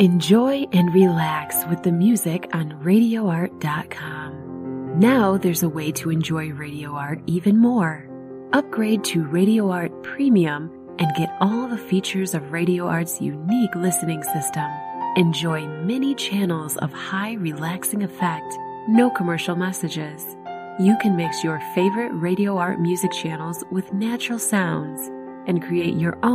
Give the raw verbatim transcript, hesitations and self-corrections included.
Enjoy and relax with the music on radio art dot com. Now there's a way to enjoy Radio Art even more. Upgrade to Radio Art Premium and get all the features of Radio Art's unique listening system. Enjoy many channels of high relaxing effect, no commercial messages. You can mix your favorite Radio Art music channels with natural sounds and create your own